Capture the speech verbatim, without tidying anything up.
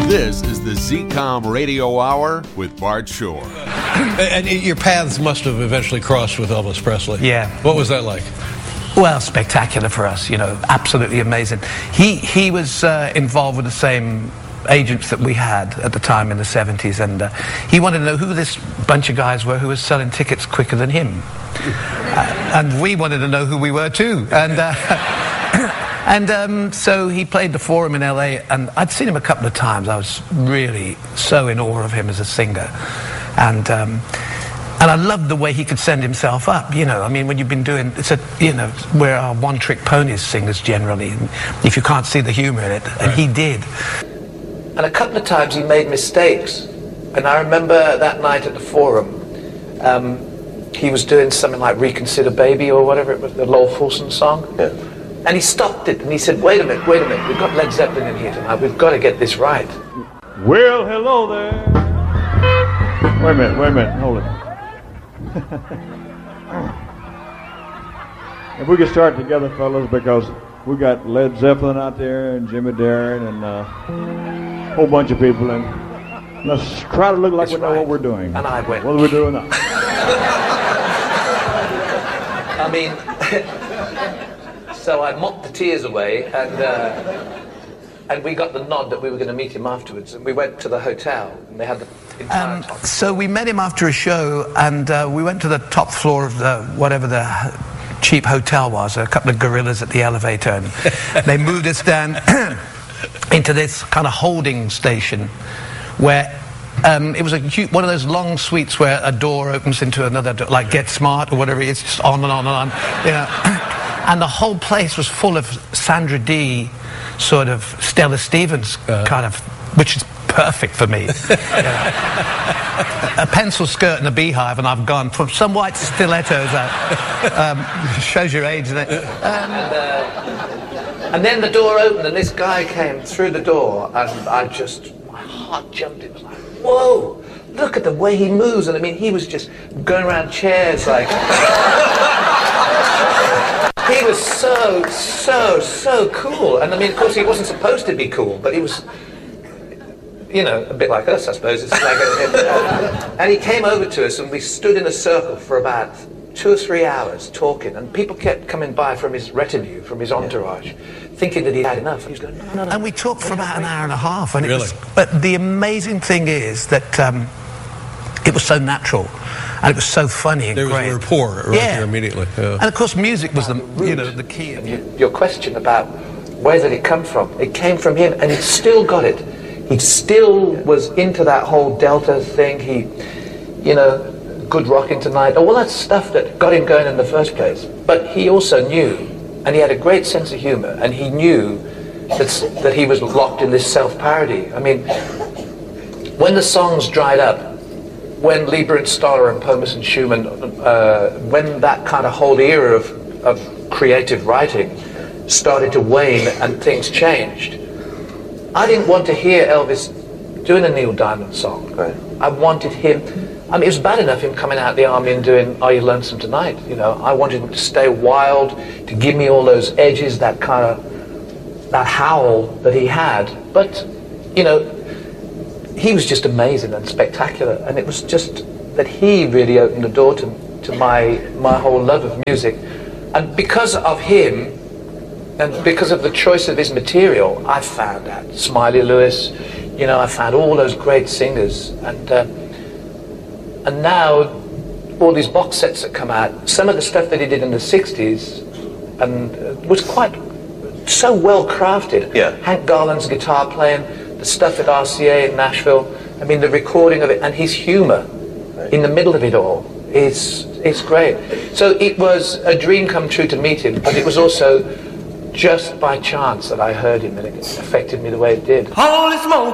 This is the Z COM Radio Hour with Bart Shore. And your paths must have eventually crossed with Elvis Presley. Yeah. What was that like? Well, spectacular for us, you know, absolutely amazing. He he was uh, involved with the same agents that we had at the time in the seventies, and uh, he wanted to know who this bunch of guys were who was selling tickets quicker than him. Uh, and we wanted to know who we were too. And uh, and um, so he played the Forum in L A, and I'd seen him a couple of times. I was really so in awe of him as a singer. And um, and I loved the way he could send himself up, you know. I mean, when you've been doing, it's a, you know, we're our one-trick ponies singers generally, and if you can't see the humor in it, and he did. And a couple of times he made mistakes. And I remember that night at the Forum, um, he was doing something like Reconsider Baby or whatever it was, the Lowell Fulson song. Yeah. And he stopped it and he said, wait a minute, wait a minute, we've got Led Zeppelin in here tonight, we've got to get this right. Well, hello there. Wait a minute, wait a minute, hold it. If we could start together, fellas, because we got Led Zeppelin out there and Jimmy Darren and uh, a whole bunch of people, and let's try to look like That's we know right. what we're doing. And I went, what are we doing now? I mean, so I mopped the tears away, and uh, and we got the nod that we were going to meet him afterwards, and we went to the hotel, and they had the entire um, top. So we met him after a show, and uh, we went to the top floor of the whatever the cheap hotel was. A couple of gorillas at the elevator, and they moved us down into this kind of holding station, where um, it was a huge, one of those long suites where a door opens into another door, like Get Smart or whatever. It's just on and on and on, you know. And the whole place was full of Sandra Dee, sort of Stella Stevens uh. kind of, which is perfect for me. A pencil skirt and a beehive, and I've gone from some white stilettos out. Um, shows your age, doesn't it? And, uh, and then the door opened, and this guy came through the door, and I just, my heart jumped. It was like, whoa, look at the way he moves. And I mean, he was just going around chairs like... He was so, so, so cool. And I mean, of course, he wasn't supposed to be cool, but he was, you know, a bit like us, I suppose. It's like a, and he came over to us, and we stood in a circle for about two or three hours talking, and people kept coming by from his retinue, from his entourage, yeah. thinking that he'd had enough. He was going, no, no, no. And we talked for about an hour and a half. And really? It was, but the amazing thing is that um, it was so natural. And it was so funny and there great. There was a rapport right yeah. there immediately. Yeah. And of course, music was the, you know, the key. Of your, your question about where did it come from? It came from him, and he still got it. He still was into that whole Delta thing. He, you know, Good Rockin' Tonight, all that stuff that got him going in the first place. But he also knew, and he had a great sense of humor, and he knew that that he was locked in this self-parody. I mean, when the songs dried up, when Lieber and Stoller and Pomus and Schumann, uh, when that kind of whole era of, of creative writing started to wane and things changed, I didn't want to hear Elvis doing a Neil Diamond song. Right. I wanted him, I mean, it was bad enough him coming out of the army and doing Are You Lonesome Tonight, you know. I wanted him to stay wild, to give me all those edges, that kind of, that howl that he had. But, you know, he was just amazing and spectacular, and it was just that he really opened the door to, to my my whole love of music. And because of him, and because of the choice of his material, I found out Smiley Lewis, you know, I found all those great singers, and uh, and now all these box sets that come out, some of the stuff that he did in the sixties, and uh, was quite so well crafted. Yeah. Hank Garland's guitar playing, the stuff at R C A in Nashville, I mean, the recording of it, and his humor in the middle of it all is it's great. So it was a dream come true to meet him, but it was also just by chance that I heard him, and it affected me the way it did. Holy smoke!